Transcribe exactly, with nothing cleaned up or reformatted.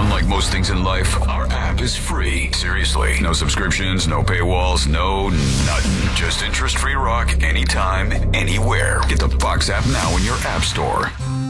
Unlike most things in life, our app is free. Seriously. No subscriptions, no paywalls, no nothing. Just interest-free rock anytime, anywhere. Get the Fox app now in your app store.